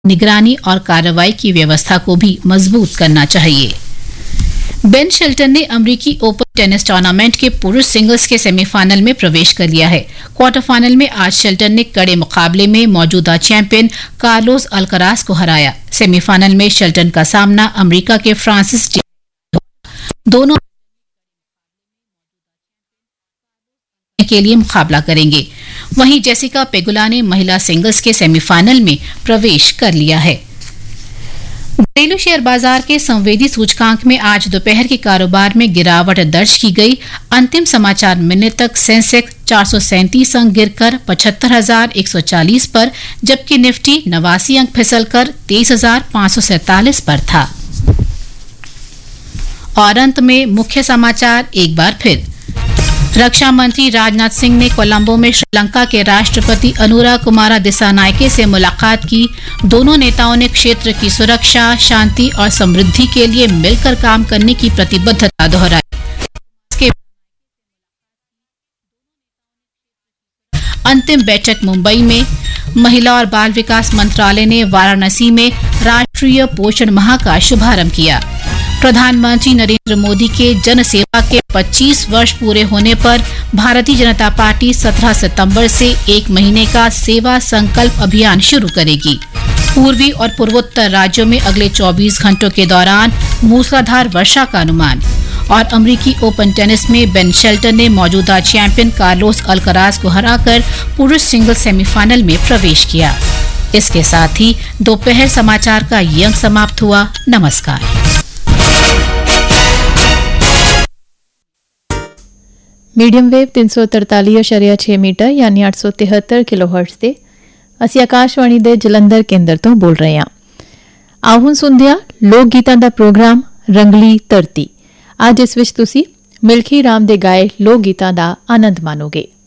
निगरानी और कार्रवाई की व्यवस्था को भी मजबूत करना चाहिए। बेन शेल्टन ने अमेरिकी ओपन टेनिस टूर्नामेंट के पुरुष सिंगल्स के सेमीफाइनल में प्रवेश कर लिया है। क्वार्टर फाइनल में आज शेल्टन ने कड़े मुकाबले में मौजूदा चैंपियन कार्लोस अल्कराज को हराया। सेमीफाइनल में शेल्टन का सामना अमेरिका के फ्रांसिस दोनों के लिए मुकाबला करेंगे। वहीं जेसिका पेगुला ने महिला सिंगल्स के सेमीफाइनल में प्रवेश कर लिया है। घरेलू शेयर बाजार के संवेदी सूचकांक में आज दोपहर के कारोबार में गिरावट दर्ज की गई। अंतिम समाचार मिलने तक सेंसेक्स 437 अंक गिरकर 75,140 पर, जबकि निफ्टी 89 अंक फिसलकर 23,547 पर था। और अंत में मुख्य समाचार एक बार फिर। रक्षा मंत्री राजनाथ सिंह ने कोलंबो में श्रीलंका के राष्ट्रपति अनुरा कुमारा दिसानायके से मुलाकात की। दोनों नेताओं ने क्षेत्र की सुरक्षा, शांति और समृद्धि के लिए मिलकर काम करने की प्रतिबद्धता दोहराई। अंतिम बैठक मुंबई में। महिला और बाल विकास मंत्रालय ने वाराणसी में राष्ट्रीय पोषण माह का शुभारंभ किया। प्रधानमंत्री नरेंद्र मोदी के जन सेवा के 25 वर्ष पूरे होने पर भारतीय जनता पार्टी 17 सितंबर से 1 महीने का सेवा संकल्प अभियान शुरू करेगी। पूर्वी और पूर्वोत्तर राज्यों में अगले 24 घंटों के दौरान मूसलाधार वर्षा का अनुमान। और अमेरिकी ओपन टेनिस में बेन शेल्टन ने मौजूदा चैंपियन कार्लोस अल्कराज को हराकर पुरुष सिंगल सेमीफाइनल में प्रवेश किया। इसके साथ ही दोपहर समाचार का ये अंक समाप्त हुआ। नमस्कार। मीडियम वेव 343.6 मीटर यानी 873 किलोहर्ट्ज ਤੇ ਅਸੀਂ ਆਕਾਸ਼ਵਾਣੀ ਦੇ ਜਲੰਧਰ ਕੇਂਦਰ ਤੋਂ ਬੋਲ ਰਹੇ ਹਾਂ। ਆਓ ਹੁਣ ਸੁਣਦੇ ਹਾਂ ਲੋਕ ਗੀਤਾਂ ਦਾ ਪ੍ਰੋਗਰਾਮ ਰੰਗਲੀ ਧਰਤੀ। ਅੱਜ ਇਸ ਵਿੱਚ ਤੁਸੀਂ ਮਿਲਖੀ ਰਾਮ ਦੇ ਗਾਏ ਲੋਕ ਗੀਤਾਂ ਦਾ ਆਨੰਦ ਮਾਣੋਗੇ।